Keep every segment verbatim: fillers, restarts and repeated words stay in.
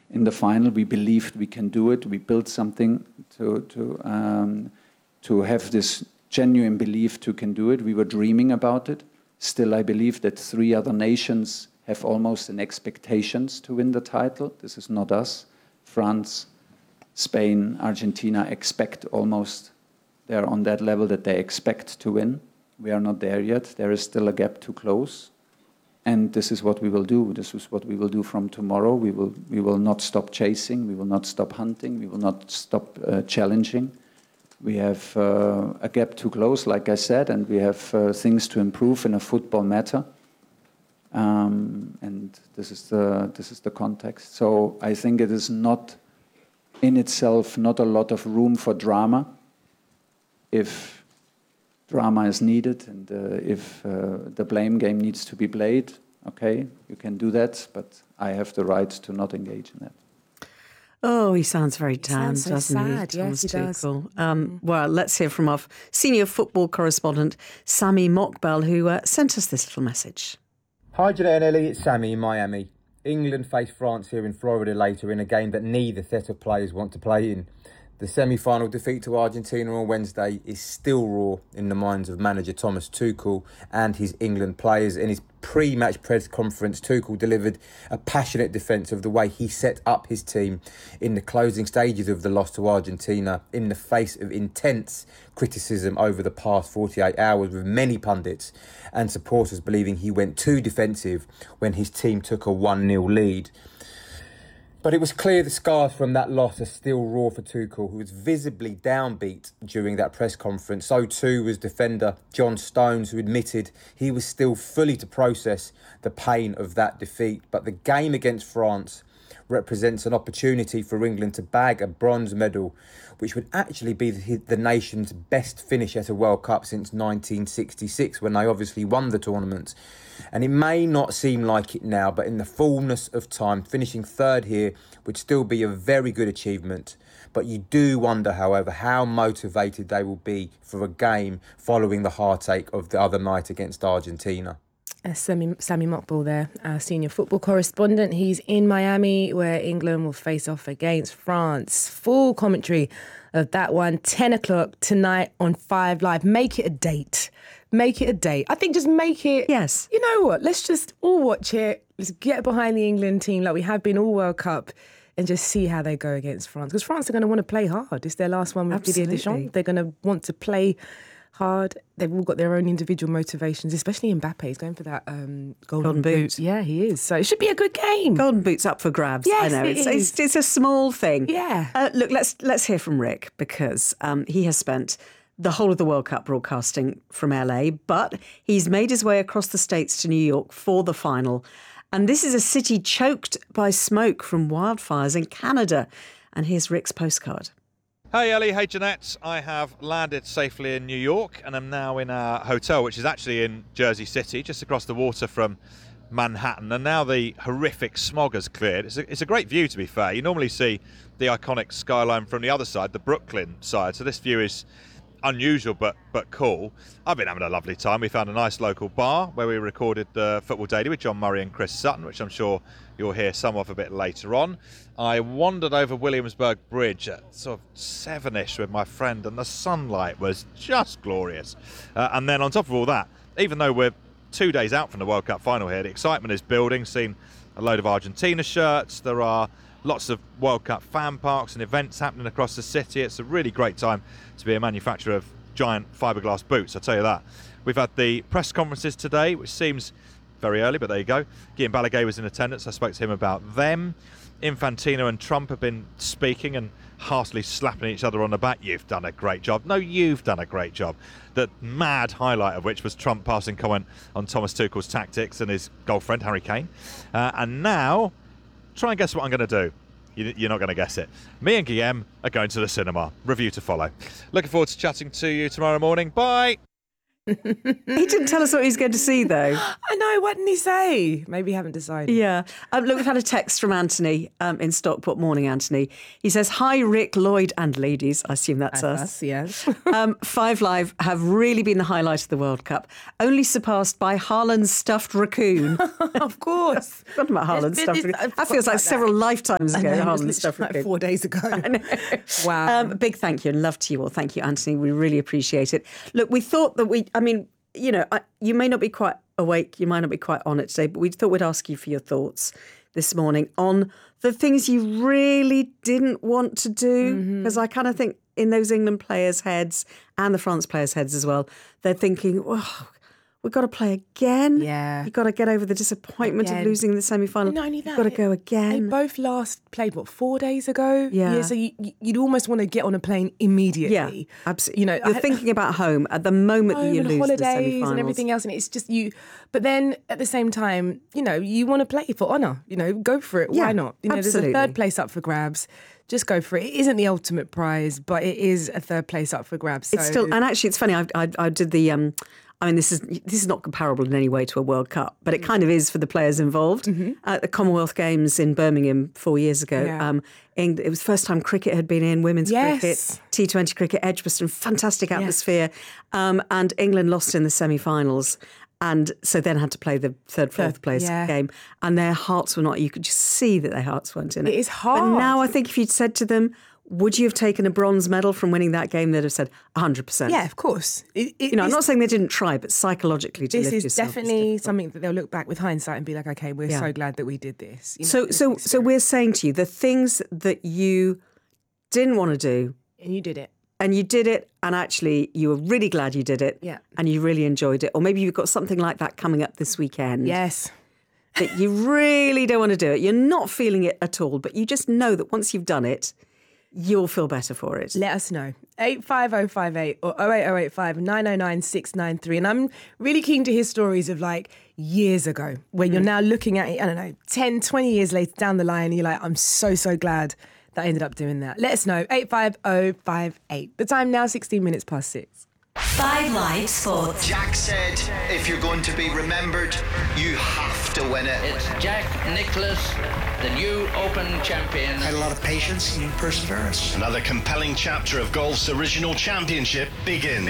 in the final. We believed we can do it. We built something to to um, to have this genuine belief to can do it. We were dreaming about it. Still, I believe that three other nations have almost an expectations to win the title. This is not us. France, Spain, Argentina expect almost, they're on that level that they expect to win. We are not there yet. There is still a gap to close. And this is what we will do. This is what we will do from tomorrow. We will, we will not stop chasing. We will not stop hunting. We will not stop uh, challenging. We have uh, a gap to close, like I said, and we have uh, things to improve in a football matter. Um, and this is the this is the context. So I think it is not, in itself, not a lot of room for drama. If drama is needed and uh, if uh, the blame game needs to be played, okay, you can do that. But I have the right to not engage in that. Oh, he sounds very tanned, so doesn't sad. he? Yes, he does. Um, mm. Well, let's hear from our senior football correspondent, Sami Mokbel, who uh, sent us this little message. Hi, Jeanette and Ellie, it's Sammy in Miami. England face France here in Florida later in a game that neither set of players want to play in. The semi-final defeat to Argentina on Wednesday is still raw in the minds of manager Thomas Tuchel and his England players. In his pre-match press conference, Tuchel delivered a passionate defence of the way he set up his team in the closing stages of the loss to Argentina in the face of intense criticism over the past forty-eight hours, with many pundits and supporters believing he went too defensive when his team took a one nil lead. But it was clear the scars from that loss are still raw for Tuchel, who was visibly downbeat during that press conference. So too was defender John Stones, who admitted he was still fully to process the pain of that defeat. But the game against France represents an opportunity for England to bag a bronze medal, which would actually be the, the nation's best finish at a World Cup since nineteen sixty-six, when they obviously won the tournament. And it may not seem like it now, but in the fullness of time, finishing third here would still be a very good achievement. But you do wonder, however, how motivated they will be for a game following the heartache of the other night against Argentina. Uh, Sami, Sami Mokbel there, our senior football correspondent. He's in Miami, where England will face off against France. Full commentary of that one, ten o'clock tonight on Five Live. Make it a date. Make it a date. I think just make it... Yes. You know what? Let's just all watch it. Let's get behind the England team like we have been all World Cup and just see how they go against France. Because France are going to want to play hard. It's their last one with Didier Deschamps. They're going to want to play hard. They've all got their own individual motivations, especially Mbappe. He's going for that um, golden, golden boot. boot. Yeah, he is. So it should be a good game. Golden boot's up for grabs. Yes, I know. it It's, is. it's, it's a small thing. Yeah. Uh, look, let's let's hear from Rick, because um, he has spent the whole of the World Cup broadcasting from L A, but he's made his way across the States to New York for the final. And this is a city choked by smoke from wildfires in Canada. And here's Rick's postcard. Hey Ellie, hey Jeanette. I have landed safely in New York and I'm now in our hotel, which is actually in Jersey City, just across the water from Manhattan. And now the horrific smog has cleared. It's a, it's a great view, to be fair. You normally see the iconic skyline from the other side, the Brooklyn side. So this view is unusual but but cool. I've been having a lovely time. We found a nice local bar where we recorded the Football Daily with John Murray and Chris Sutton, which I'm sure you'll hear some of a bit later on. I wandered over Williamsburg Bridge at sort of seven-ish with my friend, and the sunlight was just glorious. Uh, and then on top of all that, even though we're two days out from the World Cup final here, the excitement is building. Seen a load of Argentina shirts. There are lots of World Cup fan parks and events happening across the city. It's a really great time to be a manufacturer of giant fiberglass boots, I'll tell you that. We've had the press conferences today, which seems very early, but there you go. Guillaume Balaguer was in attendance. I spoke to him about them. Infantino and Trump have been speaking and heartily slapping each other on the back. You've done a great job. No, you've done a great job. The mad highlight of which was Trump passing comment on Thomas Tuchel's tactics and his girlfriend, Harry Kane. Uh, and now, try and guess what I'm going to do. You're not going to guess it. Me and Guillaume are going to the cinema. Review to follow. Looking forward to chatting to you tomorrow morning. Bye. He didn't tell us what he was going to see, though. I know, what didn't he say? Maybe you haven't decided. Yeah. Um, look, we've had a text from Anthony um, in Stockport. Morning, Anthony. He says, hi, Rick, Lloyd and ladies. I assume that's That's us. us, yes. um, Five Live have really been the highlight of the World Cup, only surpassed by Haaland's stuffed raccoon. Of course. Forgot about Haaland's It's- stuffed it's- raccoon. I That forgot feels like about several that. lifetimes I ago, know, it was Haaland's literally stuffed like raccoon. four days ago. Wow. Um, big thank you and love to you all. Thank you, Anthony. We really appreciate it. Look, we thought that we, I mean, you know, I, you may not be quite awake, you might not be quite on it today, but we thought we'd ask you for your thoughts this morning on the things you really didn't want to do. Because I kind of think in those England players' heads and the France players' heads as well, they're thinking, oh, we've got to play again. Yeah. You've got to get over the disappointment Again. of losing the semi-final. Not only You've that, got to it- go They again. both last played, what, four days ago? Yeah. so you, you- you'd almost want to get on a plane immediately. Yeah, absolutely. You know, You're I- thinking about home at the moment that home you and lose the holidays semi-finals. and everything else, and it's just you. But then at the same time, you know, you want to play for honour. You know, go for it. Yeah, Why not? You know, absolutely. there's a third place up for grabs. Just go for it. It isn't the ultimate prize, but it is a third place up for grabs. So It's still, and actually, it's funny. I, I, I did the. Um, I mean, this is this is not comparable in any way to a World Cup, but it kind of is for the players involved. At the Commonwealth Games in Birmingham four years ago, Yeah. um, Eng- it was the first time cricket had been in, women's Yes. cricket, T twenty cricket, Edgbaston, fantastic atmosphere, um, and England lost in the semi-finals. And so then had to play the third, fourth place yeah. game. And their hearts were not, you could just see that their hearts weren't in it. It is But hard. now I think if you'd said to them, would you have taken a bronze medal from winning that game? They'd have said one hundred percent. yeah, of course. It, it, You know, I'm it's- not saying they didn't try, but psychologically to This lift is yourself definitely difficult. something that they'll look back with hindsight and be like, okay, we're Yeah. so glad that we did this. You know, So, it's so, an so we're saying to you, the things that you didn't want to do, and you did it. and you did it, and actually you were really glad you did it, Yeah. and you really enjoyed it, or maybe you've got something like that coming up this weekend. Yes. That you really don't want to do it. You're not feeling it at all, but you just know that once you've done it, you'll feel better for it. Let us know. eight five oh five eight or oh eight oh eight five nine oh nine six nine three. And I'm really keen to hear stories of like years ago when you're now looking at it, I don't know, ten, twenty years later down the line, and you're like, I'm so, so glad that I ended up doing that. Let us know. eight five oh five eight. The time now, sixteen minutes past six. Five Live Sports. Jack said, if you're going to be remembered, you have to win it. It's Jack Nicklaus, the new Open champion. Had a lot of patience and perseverance. Another compelling chapter of golf's original championship begins.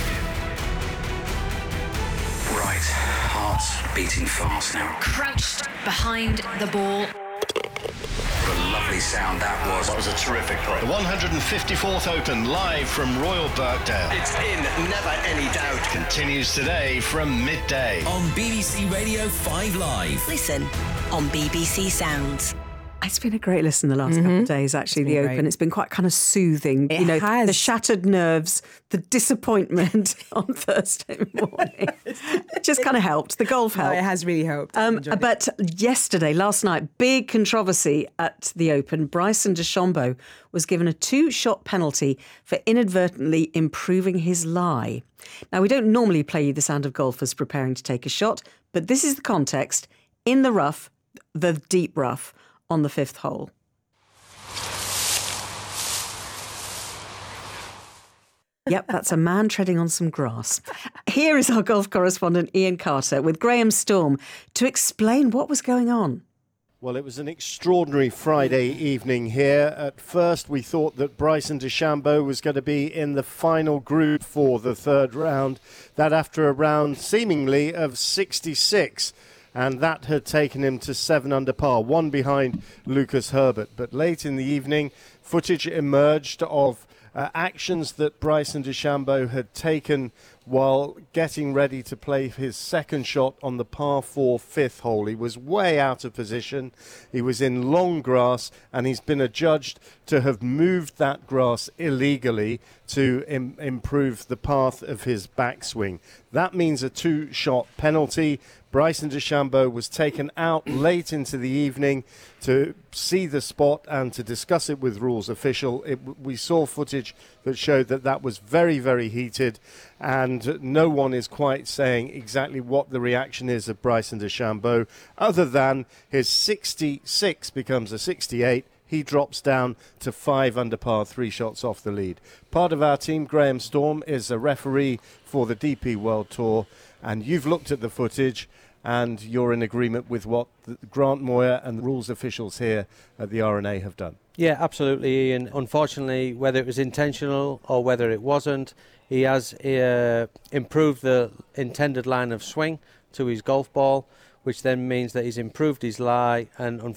Right, heart's beating fast now. Crouched behind the ball. What a lovely sound that was. That was a terrific play. The one hundred fifty-fourth Open, live from Royal Birkdale. It's in, never any doubt. Continues today from midday. On B B C Radio five Live. Listen on B B C Sounds. It's been a great listen the last couple of days, actually, the been Open. great. It's been quite kind of soothing. It you know, has. the shattered nerves, the disappointment on Thursday morning. It just kind of helped. The golf No, helped. it has really helped. I've Um, enjoyed it. but yesterday, last night, big controversy at the Open. Bryson DeChambeau was given a two-shot penalty for inadvertently improving his lie. Now, we don't normally play you the sound of golfers preparing to take a shot, but this is the context. In the rough, the deep rough, on the fifth hole. Yep, that's a man treading on some grass. Here is our golf correspondent Ian Carter with Graham Storm to explain what was going on. Well, it was an extraordinary Friday evening here. At first, we thought that Bryson DeChambeau was going to be in the final group for the third round. That after a round seemingly of sixty-six. And that had taken him to seven under par, one behind Lucas Herbert. But late in the evening, footage emerged of uh, actions that Bryson DeChambeau had taken while getting ready to play his second shot on the par four fifth hole. He was way out of position. He was in long grass, and he's been adjudged to have moved that grass illegally to im- improve the path of his backswing. That means a two-shot penalty. Bryson DeChambeau was taken out late into the evening to see the spot and to discuss it with rules official. It, we saw footage that showed that that was very, very heated, and no one is quite saying exactly what the reaction is of Bryson DeChambeau, other than his sixty-six becomes a sixty-eight, he drops down to five under par, three shots off the lead. Part of our team, Graham Storm, is a referee for the D P World Tour, and you've looked at the footage and you're in agreement with what Grant Moyer and the rules officials here at the R N A have done. Yeah, absolutely, Ian. Unfortunately, whether it was intentional or whether it wasn't, he has uh, improved the intended line of swing to his golf ball, which then means that he's improved his lie, and un-